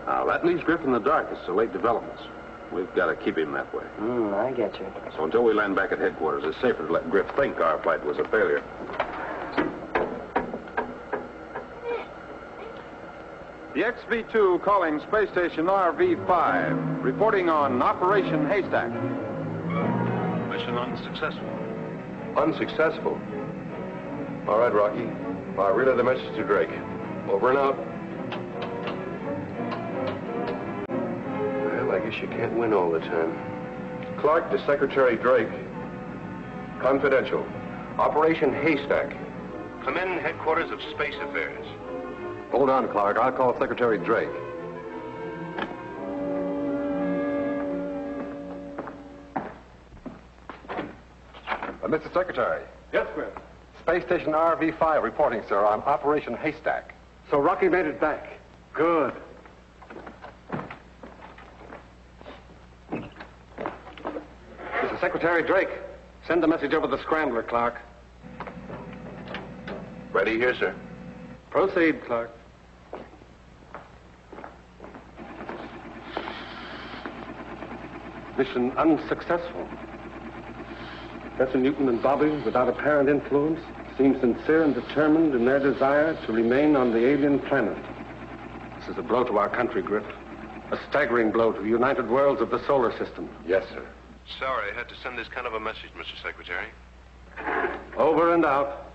Now, that leaves Griff in the dark as to late developments. We've got to keep him that way. I get you. So until we land back at headquarters, it's safer to let Griff think our flight was a failure. The XV-2 calling Space Station RV-5, reporting on Operation Haystack. Mission unsuccessful. Unsuccessful? All right, Rocky. I'll relay the message to Drake. Over and out. Well, I guess you can't win all the time. Clark to Secretary Drake. Confidential. Operation Haystack. Come in, headquarters of Space Affairs. Hold on, Clark. I'll call Secretary Drake. Mr. Secretary. Yes, Griff. Space Station RV-5 reporting, sir, on Operation Haystack. So Rocky made it back. Good. Mr. Secretary Drake, send the message over the scrambler, Clark. Ready here, sir. Proceed, Clark. Mission unsuccessful. Professor Newton and Bobby, without apparent influence, seem sincere and determined in their desire to remain on the alien planet. This is a blow to our country, Griff. A staggering blow to the united worlds of the solar system. Yes, sir. Sorry, I had to send this kind of a message, Mr. Secretary. Over and out.